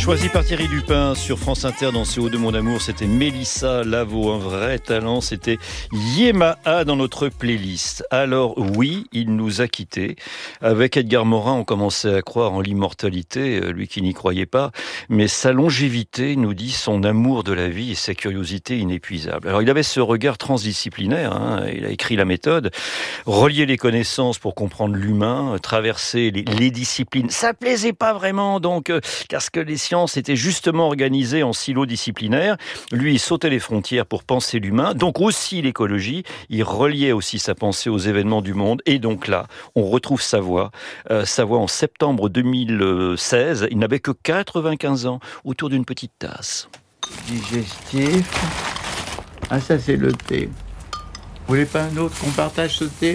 Choisi par Thierry Dupin sur France Inter dans Ce haut de mon amour, c'était Mélissa Lavo, un vrai talent, c'était Yemaha dans notre playlist. Alors oui, il nous a quittés. Avec Edgar Morin, on commençait à croire en l'immortalité, lui qui n'y croyait pas, mais sa longévité nous dit son amour de la vie et sa curiosité inépuisable. Alors il avait ce regard transdisciplinaire, il a écrit La méthode, relier les connaissances pour comprendre l'humain, traverser les disciplines. Ça plaisait pas vraiment donc, parce que les sciences étaient justement organisées en silos disciplinaires. Lui, il sautait les frontières pour penser l'humain, donc aussi l'écologie. Il reliait aussi sa pensée aux événements du monde. Et donc là, on retrouve sa voix en septembre 2016. Il n'avait que 95 ans, autour d'une petite tasse. Digestif. Ah, ça, c'est le thé. Vous voulez pas un autre qu'on partage ce thé ?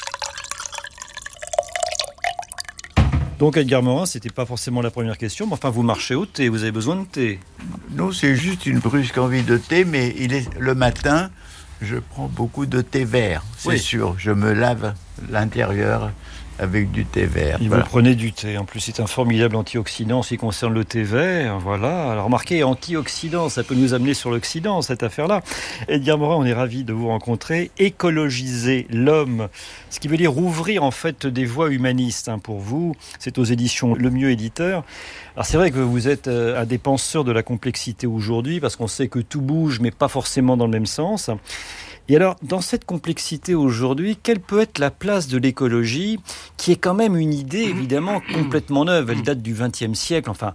Donc Edgar Morin, c'était pas forcément la première question, mais enfin vous marchez au thé, vous avez besoin de thé. Non, c'est juste une brusque envie de thé, mais le matin, je prends beaucoup de thé vert, c'est sûr. Je me lave l'intérieur avec du thé vert. Vous prenez du thé, en plus c'est un formidable antioxydant en ce qui concerne le thé vert, voilà. Alors remarquez, antioxydant, ça peut nous amener sur l'Occident, cette affaire-là. Edgar Morin, on est ravis de vous rencontrer. Écologiser l'homme, ce qui veut dire ouvrir en fait des voies humanistes pour vous. C'est aux éditions Le Mieux Éditeur. Alors c'est vrai que vous êtes un des penseurs de la complexité aujourd'hui, parce qu'on sait que tout bouge, mais pas forcément dans le même sens. Et alors, dans cette complexité aujourd'hui, quelle peut être la place de l'écologie, qui est quand même une idée, évidemment, complètement neuve. Elle date du XXe siècle, enfin,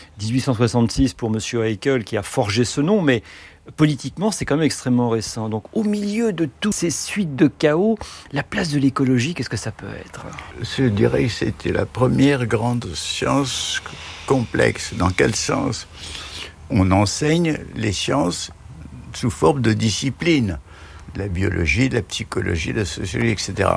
1866 pour Monsieur Haeckel, qui a forgé ce nom, mais politiquement, c'est quand même extrêmement récent. Donc, au milieu de toutes ces suites de chaos, la place de l'écologie, qu'est-ce que ça peut être ? Je dirais que c'était la première grande science complexe. Dans quel sens ? On enseigne les sciences sous forme de discipline. La biologie, la psychologie, la sociologie, etc.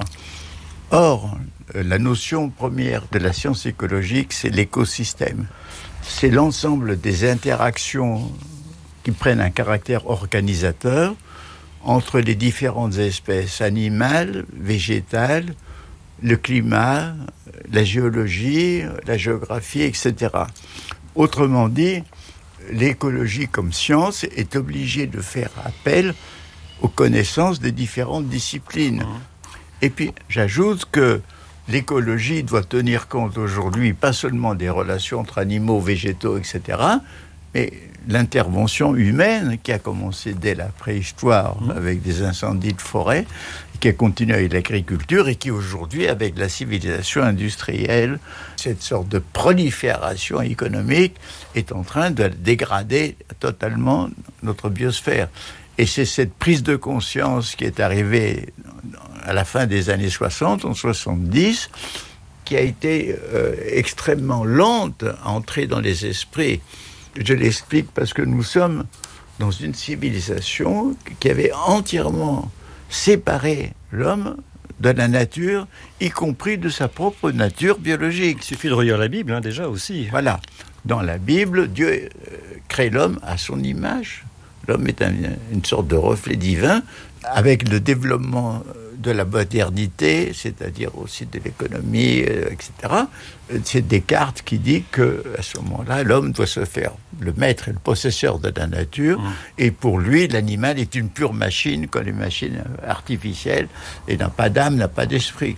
Or, la notion première de la science écologique, c'est l'écosystème. C'est l'ensemble des interactions qui prennent un caractère organisateur entre les différentes espèces animales, végétales, le climat, la géologie, la géographie, etc. Autrement dit, l'écologie comme science est obligée de faire appel aux connaissances des différentes disciplines. Et puis, j'ajoute que l'écologie doit tenir compte aujourd'hui, pas seulement des relations entre animaux, végétaux, etc., mais l'intervention humaine qui a commencé dès la préhistoire avec des incendies de forêt, qui a continué avec l'agriculture et qui aujourd'hui, avec la civilisation industrielle, cette sorte de prolifération économique est en train de dégrader totalement notre biosphère. Et c'est cette prise de conscience qui est arrivée à la fin des années 60, en 70, qui a été extrêmement lente à entrer dans les esprits. Je l'explique parce que nous sommes dans une civilisation qui avait entièrement séparé l'homme de la nature, y compris de sa propre nature biologique. Il suffit de relire la Bible, déjà aussi. Voilà. Dans la Bible, Dieu crée l'homme à son image. L'homme est une sorte de reflet divin. Avec le développement de la modernité, c'est-à-dire aussi de l'économie, etc., c'est Descartes qui dit qu'à ce moment-là, l'homme doit se faire le maître et le possesseur de la nature. Et pour lui, l'animal est une pure machine, comme les machines artificielles, et n'a pas d'âme, n'a pas d'esprit.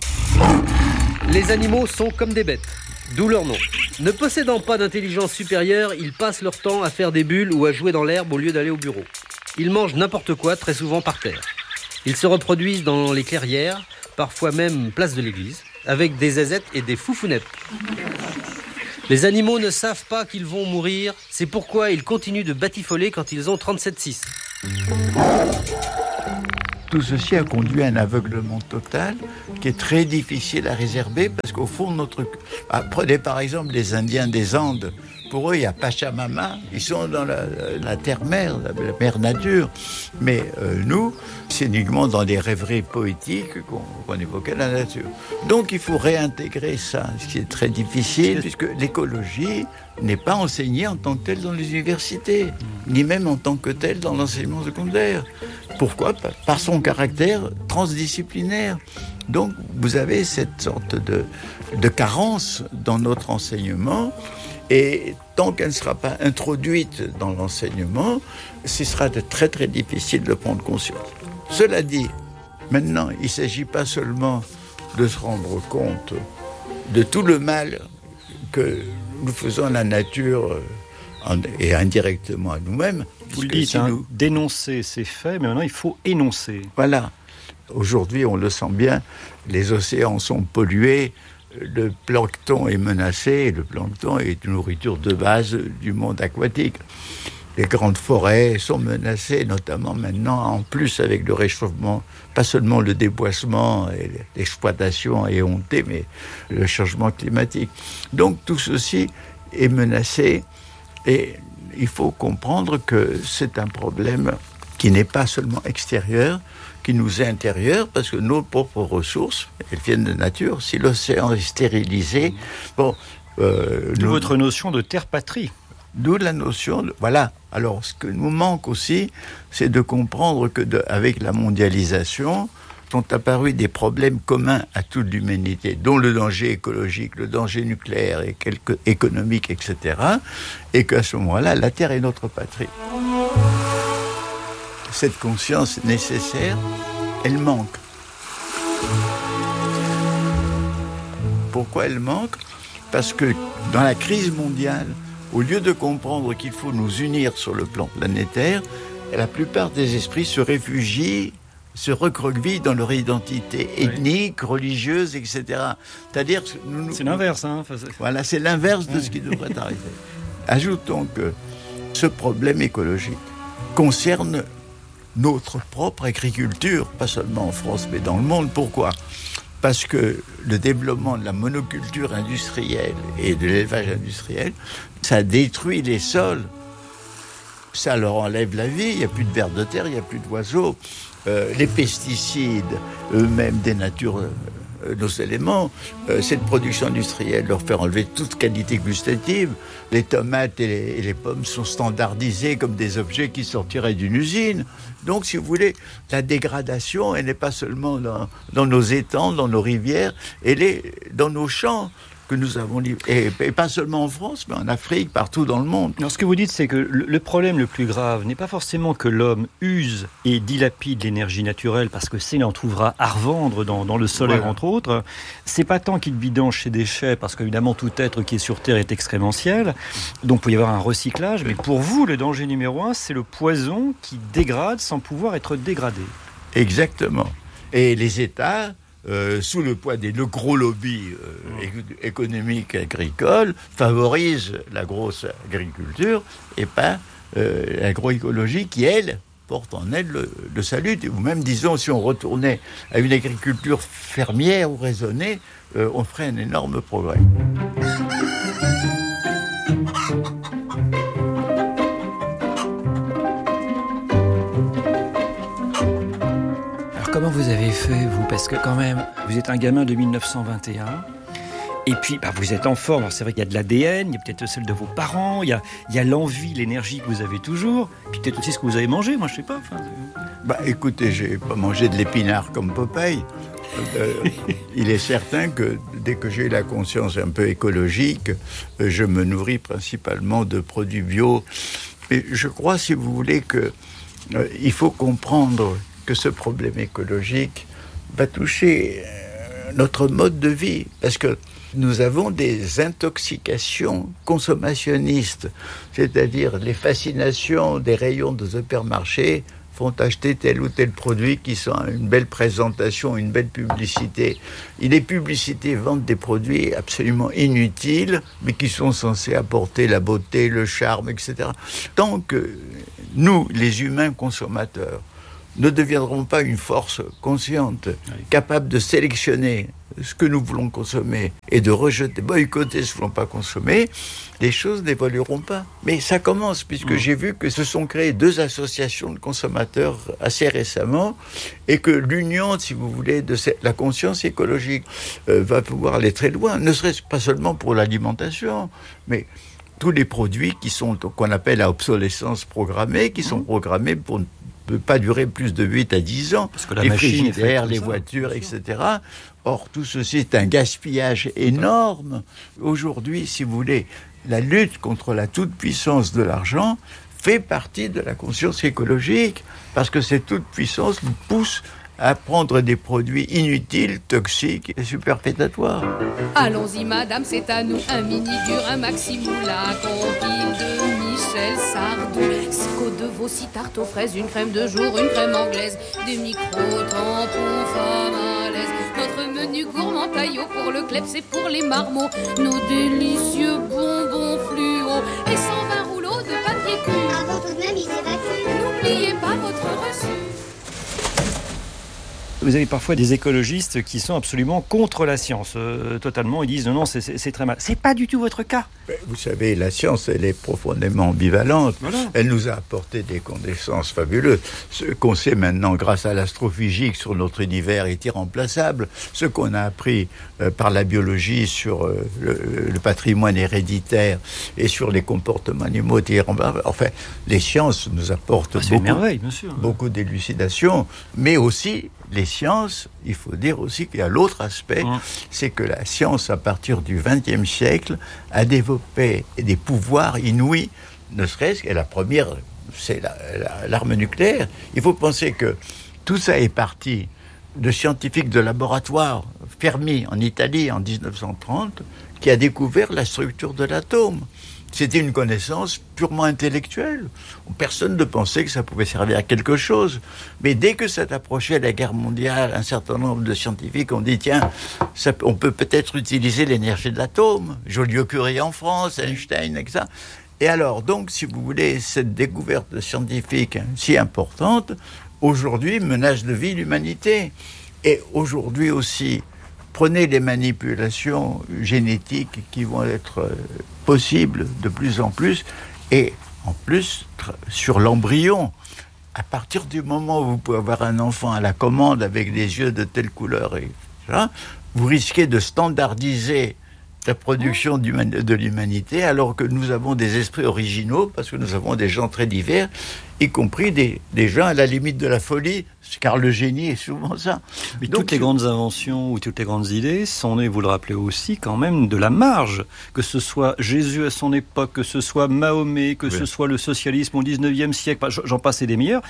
Les animaux sont comme des bêtes. D'où leur nom. Ne possédant pas d'intelligence supérieure, ils passent leur temps à faire des bulles ou à jouer dans l'herbe au lieu d'aller au bureau. Ils mangent n'importe quoi, très souvent par terre. Ils se reproduisent dans les clairières, parfois même place de l'église, avec des zézettes et des foufounettes. Les animaux ne savent pas qu'ils vont mourir, c'est pourquoi ils continuent de batifoler quand ils ont 37,6. Tout ceci a conduit à un aveuglement total qui est très difficile à réserver parce qu'au fond, prenez par exemple les Indiens des Andes. Pour eux, il y a Pachamama, ils sont dans la terre-mère, la mère nature. Mais nous, c'est uniquement dans des rêveries poétiques qu'on évoquait la nature. Donc il faut réintégrer ça, ce qui est très difficile, puisque l'écologie n'est pas enseignée en tant que telle dans les universités, ni même en tant que telle dans l'enseignement secondaire. Pourquoi ? Par son caractère transdisciplinaire. Donc vous avez cette sorte de carence dans notre enseignement. Et tant qu'elle ne sera pas introduite dans l'enseignement, ce sera très très difficile de prendre conscience. Cela dit, maintenant, il ne s'agit pas seulement de se rendre compte de tout le mal que nous faisons à la nature et indirectement à nous-mêmes. Vous le dites, dénoncer c'est fait, mais maintenant il faut énoncer. Voilà. Aujourd'hui, on le sent bien, les océans sont pollués, le plancton est menacé, et le plancton est une nourriture de base du monde aquatique. Les grandes forêts sont menacées, notamment maintenant, en plus avec le réchauffement, pas seulement le déboissement et l'exploitation éhontée, mais le changement climatique. Donc tout ceci est menacé et il faut comprendre que c'est un problème qui n'est pas seulement extérieur, qui nous est intérieur, parce que nos propres ressources, elles viennent de nature. Si l'océan est stérilisé, D'où votre notion de terre-patrie. D'où la notion de... Voilà. Alors, ce que nous manque aussi, c'est de comprendre qu'avec la mondialisation, sont apparus des problèmes communs à toute l'humanité, dont le danger écologique, le danger nucléaire, et économique, etc. Et qu'à ce moment-là, la Terre est notre patrie. Cette conscience nécessaire, elle manque. Pourquoi elle manque ? Parce que dans la crise mondiale, au lieu de comprendre qu'il faut nous unir sur le plan planétaire, la plupart des esprits se réfugient, se recroquevillent dans leur identité ethnique, religieuse, etc. C'est-à-dire... C'est l'inverse. Voilà, c'est l'inverse de ce qui devrait arriver. Ajoutons que ce problème écologique concerne notre propre agriculture, pas seulement en France, mais dans le monde. Pourquoi ? Parce que le développement de la monoculture industrielle et de l'élevage industriel, ça détruit les sols. Ça leur enlève la vie, il n'y a plus de vers de terre, il n'y a plus d'oiseaux. Les pesticides, eux-mêmes dénaturent nos éléments. Cette production industrielle leur fait enlever toute qualité gustative. Les tomates et les pommes sont standardisées comme des objets qui sortiraient d'une usine. Donc, si vous voulez, la dégradation, elle n'est pas seulement dans nos étangs, dans nos rivières, elle est dans nos champs que nous avons livrés. Et pas seulement en France, mais en Afrique, partout dans le monde. Alors, ce que vous dites, c'est que le problème le plus grave n'est pas forcément que l'homme use et dilapide l'énergie naturelle, parce que c'est, il en trouvera à revendre dans le solaire, voilà, entre autres. C'est pas tant qu'il vidange ses déchets, parce qu'évidemment, tout être qui est sur Terre est excrémentiel. Donc, il peut y avoir un recyclage. Mais pour vous, le danger numéro 1, c'est le poison qui dégrade sans pouvoir être dégradé. Exactement. Et les États... sous le poids des gros lobbies économiques agricoles, favorisent la grosse agriculture et pas l'agroécologie qui, elle, porte en elle le salut. Ou même, disons, si on retournait à une agriculture fermière ou raisonnée, on ferait un énorme progrès. Comment vous avez fait, vous ? Parce que quand même, vous êtes un gamin de 1921, et puis vous êtes en forme. Alors, c'est vrai qu'il y a de l'ADN, il y a peut-être celle de vos parents, il y a l'envie, l'énergie que vous avez toujours, puis peut-être aussi ce que vous avez mangé, moi je sais pas. Écoutez, j'ai pas mangé de l'épinard comme Popeye. Il est certain que dès que j'ai la conscience un peu écologique, je me nourris principalement de produits bio. Mais je crois, si vous voulez, il faut comprendre que ce problème écologique va toucher notre mode de vie, parce que nous avons des intoxications consommationnistes, c'est-à-dire les fascinations des rayons de supermarchés font acheter tel ou tel produit qui sont une belle présentation, une belle publicité. Et les publicités vendent des produits absolument inutiles, mais qui sont censés apporter la beauté, le charme, etc. Tant que nous, les humains consommateurs, ne deviendront pas une force consciente, capable de sélectionner ce que nous voulons consommer et de rejeter, boycotter ce que nous ne voulons pas consommer, les choses n'évolueront pas. Mais ça commence, puisque j'ai vu que se sont créées 2 associations de consommateurs assez récemment, et que l'union, si vous voulez, de la conscience écologique va pouvoir aller très loin, ne serait-ce pas seulement pour l'alimentation, mais tous les produits qu'on appelle à obsolescence programmée, qui sont programmés pour peut pas durer plus de 8 à 10 ans. Parce que la les machine est frigidaires, faite les comme ça, voitures, etc. Or, tout ceci est un gaspillage énorme. Aujourd'hui, si vous voulez, la lutte contre la toute-puissance de l'argent fait partie de la conscience écologique, parce que cette toute-puissance nous pousse à prendre des produits inutiles, toxiques et superfétatoires. Allons-y madame, c'est à nous. Un mini dur, un maxi moula, compile de Michel Sardou, 6 côtes de veau, 6 tartes aux fraises, une crème de jour, une crème anglaise, des micro-tampons femmes à l'aise. Notre menu gourmand taillot pour le klebs et pour les marmots, nos délicieux bonbons fluo et 120 rouleaux de papier cul. Avant tout de même, il s'évacue. N'oubliez pas votre reçu. Vous avez parfois des écologistes qui sont absolument contre la science, totalement. Ils disent non, c'est très mal. C'est pas du tout votre cas. Vous savez, la science, elle est profondément ambivalente. Voilà. Elle nous a apporté des connaissances fabuleuses. Ce qu'on sait maintenant grâce à l'astrophysique sur notre univers est irremplaçable. Ce qu'on a appris par la biologie sur le patrimoine héréditaire et sur les comportements animaux est irremplaçable. Enfin, les sciences nous apportent beaucoup d'élucidation, mais aussi les sciences, il faut dire aussi qu'il y a l'autre aspect, c'est que la science, à partir du XXe siècle, a développé des pouvoirs inouïs, ne serait-ce que la première, c'est l'arme nucléaire. Il faut penser que tout ça est parti de scientifiques de laboratoire, Fermi en Italie en 1930, qui a découvert la structure de l'atome. C'était une connaissance purement intellectuelle. Personne ne pensait que ça pouvait servir à quelque chose. Mais dès que ça approchait la guerre mondiale, un certain nombre de scientifiques ont dit, tiens, on peut peut-être utiliser l'énergie de l'atome. Joliot-Curie en France, Einstein, etc. Et alors, donc, si vous voulez, cette découverte scientifique si importante, aujourd'hui, menace de vie l'humanité. Et aujourd'hui aussi, prenez les manipulations génétiques qui vont être possibles de plus en plus, et en plus sur l'embryon. À partir du moment où vous pouvez avoir un enfant à la commande avec des yeux de telle couleur, etc., vous risquez de standardiser la production de l'humanité, alors que nous avons des esprits originaux, parce que nous avons des gens très divers, y compris des gens à la limite de la folie, car le génie est souvent ça. Mais donc, toutes les grandes inventions ou toutes les grandes idées sont nées, vous le rappelez aussi, quand même de la marge. Que ce soit Jésus à son époque, que ce soit Mahomet, que ce soit le socialisme au 19e siècle, j'en passe et des meilleurs,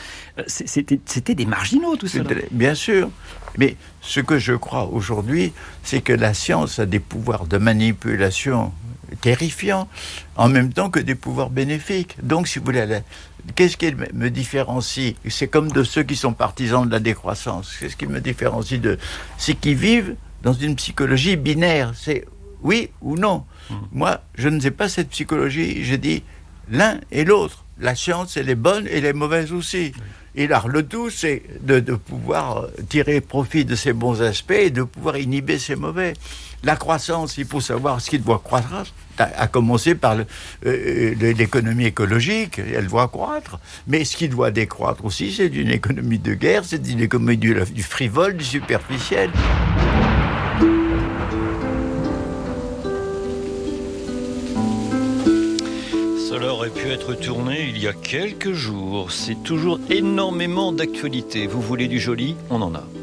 c'était des marginaux tout ça. Bien sûr. Mais ce que je crois aujourd'hui, c'est que la science a des pouvoirs de manipulation terrifiants, en même temps que des pouvoirs bénéfiques. Donc, si vous voulez, qu'est-ce qui me différencie ? C'est comme de ceux qui sont partisans de la décroissance. Qu'est-ce qui me différencie d'eux ? C'est qu'ils vivent dans une psychologie binaire. C'est oui ou non. Moi, je ne sais pas cette psychologie. Je dis l'un et l'autre. La science, elle est bonne et elle est mauvaise aussi. Et là, le tout, c'est de pouvoir tirer profit de ses bons aspects et de pouvoir inhiber ses mauvais. La croissance, il faut savoir ce qui doit croître, à commencer par l'économie écologique, elle doit croître. Mais ce qui doit décroître aussi, c'est une économie de guerre, c'est une économie du frivole, du superficiel. Cela aurait pu être tourné il y a quelques jours. C'est toujours énormément d'actualité. Vous voulez du joli ? On en a.